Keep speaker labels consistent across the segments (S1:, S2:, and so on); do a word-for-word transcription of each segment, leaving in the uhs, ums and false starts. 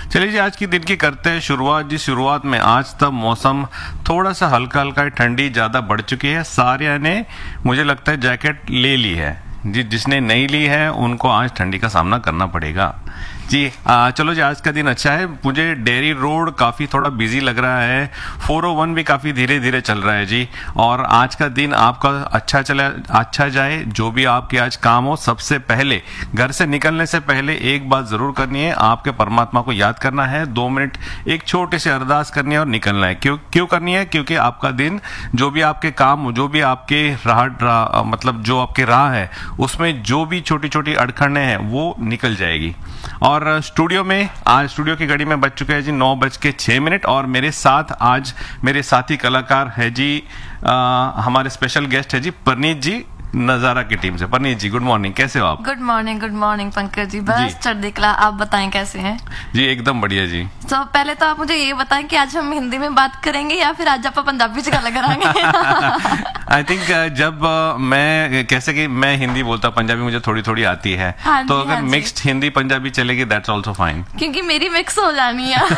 S1: चलिए जी, आज की दिन की करते हैं शुरुआत जी। शुरुआत में आज तक मौसम थोड़ा सा हल्का हल्का ठंडी ज़्यादा बढ़ चुकी है। सारे ने मुझे लगता है जैकेट ले ली है जी, जिसने नहीं ली है उनको आज ठंडी का सामना करना पड़ेगा जी। आ, चलो जी, आज का दिन अच्छा है। मुझे डेयरी रोड काफ़ी थोड़ा बिजी लग रहा है, फोर ओ वन भी काफ़ी धीरे धीरे चल रहा है जी। और आज का दिन आपका अच्छा चला अच्छा जाए। जो भी आपके आज काम हो, सबसे पहले घर से निकलने से पहले एक बात ज़रूर करनी है, आपके परमात्मा को याद करना है। दो मिनट एक छोटे से अरदास करनी है और निकलना है। क्यों क्यों करनी है? क्योंकि आपका दिन, जो भी आपके काम, जो भी आपके राह, राह मतलब जो आपके राह है, उसमें जो भी छोटी छोटी अड़खड़े हैं वो निकल जाएगी। और स्टूडियो में आज स्टूडियो की घड़ी में बज चुके हैं जी नौ बज के छह मिनट और मेरे साथ आज मेरे साथी कलाकार है जी, आ, हमारे स्पेशल गेस्ट है जी परनीत जी, नजारा की टीम से। परनीत जी, गुड मॉर्निंग, कैसे हो आप?
S2: Good morning good morning Pankaj ji, बस चढ़ती कला। आप बताएं कैसे हैं?
S1: जी एकदम बढ़िया जी।
S2: तो पहले तो आप मुझे ये बताएं कि आज हम हिंदी में बात करेंगे या फिर आज आप पंजाबी च गल करांगे?
S1: आई थिंक जब uh, मैं कैसे कि मैं हिंदी बोलता, पंजाबी मुझे थोड़ी थोड़ी आती है,
S2: हाँ
S1: तो
S2: जी,
S1: अगर
S2: हाँ
S1: मिक्स्ड हिंदी पंजाबी चलेगी दैट्स आल्सो फाइन,
S2: क्योंकि मेरी मिक्स हो जानी है।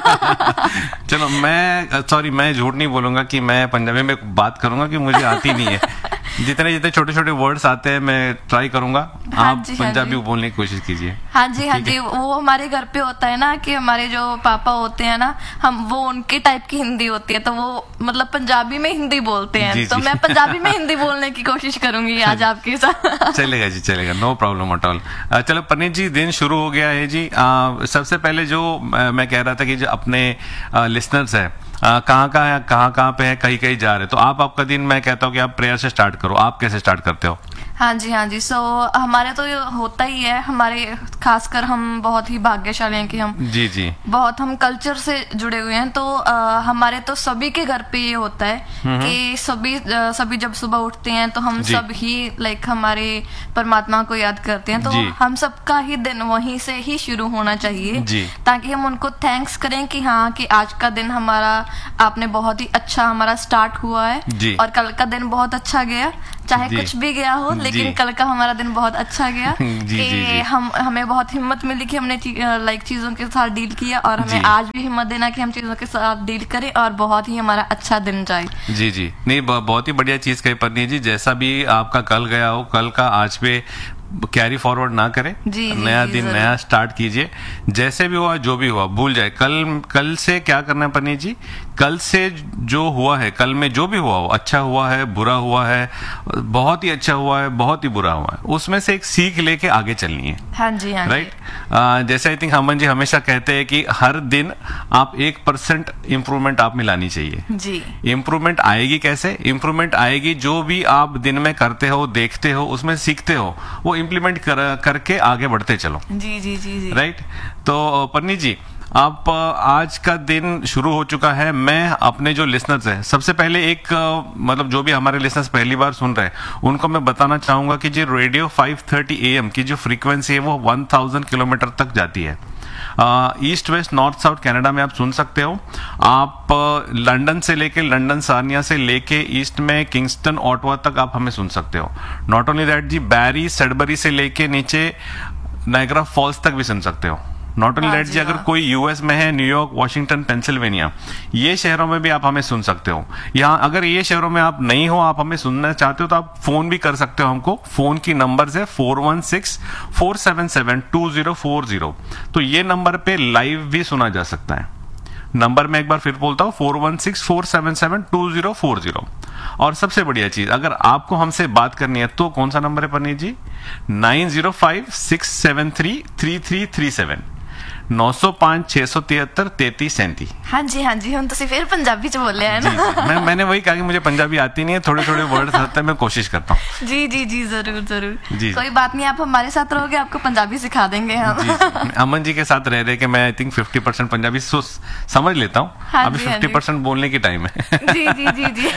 S1: चलो, मैं सॉरी मैं झूठ नहीं बोलूंगा कि मैं पंजाबी में बात करूंगा कि मुझे आती नहीं है। जितने जितने छोटे छोटे वर्ड्स आते हैं मैं ट्राई करूंगा।
S2: हाँ
S1: आप
S2: जी, हाँ
S1: पंजाबी
S2: जी।
S1: बोलने की कोशिश कीजिए।
S2: हाँ जी हाँ जी, वो हमारे घर पे होता है ना कि हमारे जो पापा होते हैं ना, हम वो उनके टाइप की हिंदी होती है, तो वो मतलब पंजाबी में हिंदी बोलते हैं।
S1: जी,
S2: तो
S1: जी।
S2: मैं पंजाबी में हिंदी बोलने की कोशिश करूंगी आज आपके साथ।
S1: चलेगा जी, चलेगा, नो प्रॉब्लम एट ऑल। चलो परनीत जी, दिन शुरू हो गया है जी। आ, सबसे पहले जो आ, मैं कह रहा था कि जो अपने लिसनर्स है कहाँ कहाँ कहाँ कहाँ पे है, कहीं कहीं जा रहे हैं, तो आप आपका दिन, मैं कहता हूँ कि आप प्रेयर से स्टार्ट करो। आप कैसे स्टार्ट करते हो?
S2: हाँ जी हाँ जी, सो हमारे तो ये होता ही है, हमारे खासकर हम बहुत ही भाग्यशाली हैं कि हम
S1: जी जी
S2: बहुत हम कल्चर से जुड़े हुए हैं। तो आ, हमारे तो सभी के घर पे ये होता है कि सभी आ, सभी जब सुबह उठते हैं तो हम सब ही लाइक हमारे परमात्मा को याद करते हैं। तो हम सबका ही दिन वहीं से ही शुरू होना चाहिए, ताकि हम उनको थैंक्स करें कि हाँ कि आज का दिन हमारा, आपने बहुत ही अच्छा हमारा स्टार्ट हुआ है और कल का दिन बहुत अच्छा गया, चाहे कुछ भी गया हो, लेकिन कल का हमारा दिन बहुत अच्छा गया।
S1: जी,
S2: कि
S1: जी, जी।
S2: हम हमें बहुत हिम्मत मिली कि हमने लाइक चीजों के साथ डील किया, और हमें आज भी हिम्मत देना कि हम चीजों के साथ डील करें और बहुत ही हमारा अच्छा दिन जाए।
S1: जी जी, नहीं, बहुत ही बढ़िया चीज कही परनीत जी। जैसा भी आपका कल गया हो, कल का आज पे कैरी फॉरवर्ड ना करें,
S2: जी,
S1: नया
S2: जी,
S1: दिन नया स्टार्ट कीजिए। जैसे भी हुआ, जो भी हुआ, भूल जाए। कल कल से क्या करना है परनीत जी? कल से जो हुआ है, कल में जो भी हुआ हो, अच्छा हुआ है, बुरा हुआ है, बहुत ही अच्छा हुआ है, बहुत ही बुरा हुआ है, उसमें से एक सीख लेके आगे चलनी है।
S2: हाँ जी हाँ
S1: राइट right? जैसे आई थिंक हमन जी हमेशा कहते हैं कि हर दिन आप एक परसेंट इम्प्रूवमेंट आप में लानी चाहिए
S2: जी।
S1: इम्प्रूवमेंट आएगी कैसे? इम्प्रूवमेंट आएगी जो भी आप दिन में करते हो, देखते हो, उसमें सीखते हो, वो इम्प्लीमेंट कर, करके आगे बढ़ते चलो।
S2: जी जी जी जी
S1: राइट right? तो परनीत जी, आप आज का दिन शुरू हो चुका है। मैं अपने जो लिसनर्स हैं, सबसे पहले एक मतलब जो भी हमारे लिसनर्स पहली बार सुन रहे हैं, उनको मैं बताना चाहूंगा कि जो radio five thirty A M की जो फ्रीक्वेंसी है वो वन थाउजेंड किलोमीटर तक जाती है। East west north south Canada में आप सुन सकते हो। आप लंदन से लेके लंदन सार्निया से लेके ईस्ट में किंगस्टन ऑटवा तक आप हमें सुन सकते हो। Not only that ji, berry Sudbury से लेके नीचे नायग्रा फॉल्स तक भी सुन सकते हो। नॉट ओनली दैट जी, अगर कोई यूएस में है, न्यूयॉर्क, वॉशिंगटन, पेंसिल्वेनिया, ये शहरों में भी आप हमें सुन सकते हो। यहाँ अगर ये शहरों में आप नहीं हो, आप हमें सुनना चाहते हो, तो आप फोन भी कर सकते हो हमको। फोन की नंबर है four one six four seven seven to zero four zero. तो ये नंबर पे लाइव भी सुना जा सकता है। नंबर मैं एक बार फिर बोलता हूँ, four one six four seven seven to zero four zero. और सबसे बढ़िया चीज, अगर आपको हमसे बात करनी है तो कौन सा नंबर है परनीत जी? Nine zero five six seven three three three three seven. नौ सौ पांच छह सौ तिहत्तर तैतीस सैंतीस।
S2: हाँ जी हाँ जी, हम तो फिर पंजाबी च बोले हैं ना।
S1: जी, जी, मैं मैंने वही कहा कि मुझे पंजाबी आती नहीं है, थोड़े थोड़े वर्ड्स आते हैं, मैं कोशिश करता हूँ।
S2: जी जी जी, जरूर जरूर।
S1: जी,
S2: कोई बात नहीं, आप हमारे साथ रहोगे, आपको पंजाबी सिखा देंगे हम।
S1: जी, जी, अमन जी के साथ रह रहे कि मैं I think fifty percent Punjabi समझ लेता हूँ।
S2: हाँ
S1: अभी
S2: जी, हाँ
S1: फिफ्टी
S2: जी।
S1: परसेंट बोलने की टाइम है।
S2: जी जी जी जी।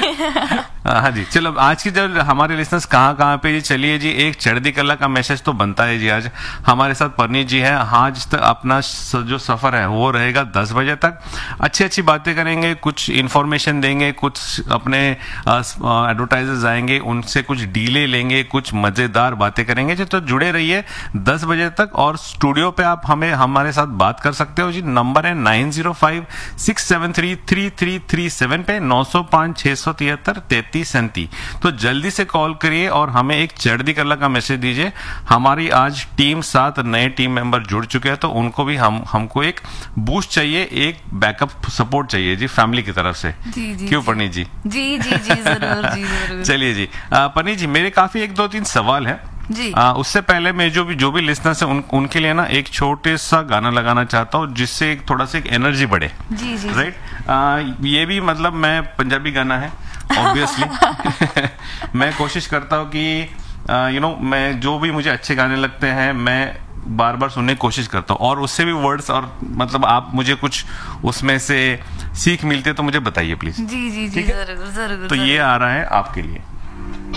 S1: हाँ जी, चलो आज की जब हमारे लिसनर्स कहाँ कहाँ पे जी, चलिए जी, एक चढ़दी कला का मैसेज तो बनता है जी। आज हमारे साथ परनीत जी है। आज तक अपना स- जो सफर है वो रहेगा दस बजे तक। अच्छी अच्छी बातें करेंगे, कुछ इंफॉर्मेशन देंगे, कुछ अपने एडवर्टाइजर्स आएंगे उनसे कुछ डीले लेंगे, कुछ मजेदार बातें करेंगे जी। तो जुड़े रहिए दस बजे तक। और स्टूडियो पे आप हमें हमारे साथ बात कर सकते हो जी। नंबर है nine zero five six seven three three three three seven पे, नौ सौ पांच छह सौ तिहत्तर तैतीस सैंतीस। तो जल्दी से कॉल करिए और हमें एक चढ़दी कला का मैसेज दीजिए। हमारी आज टीम सात नए टीम मेंबर जुड़ चुके हैं, तो उनको भी हम हमको एक बूस्ट चाहिए, एक बैकअप सपोर्ट चाहिए जी फैमिली की तरफ से।
S2: जी जी
S1: क्यों
S2: जी।
S1: परनीत जी?
S2: जी जी जी जरूर जी जरूर।
S1: चलिए जी। आ, परनीत जी, मेरे काफी एक दो तीन सवाल है
S2: जी।
S1: आ, उससे पहले मैं जो भी जो भी लिसनर्स हैं उन, उनके लिए ना एक छोटे सा गाना लगाना चाहता हूँ जिससे एक थोड़ा सा एक एनर्जी बढ़े।
S2: जी जी
S1: राइट। ये भी मतलब मैं पंजाबी गाना है ऑब्वियसली। मैं कोशिश करता हूँ कि यू नो मैं जो भी मुझे अच्छे गाने लगते हैं मैं बार बार सुनने की कोशिश करता हूँ, और उससे भी वर्ड्स और मतलब आप मुझे कुछ उसमें से सीख मिलते तो मुझे बताइए प्लीज।
S2: जी जी जी
S1: ठीक है?
S2: जरूर जरूर
S1: तो ये
S2: जरूर।
S1: आ रहा है आपके लिए।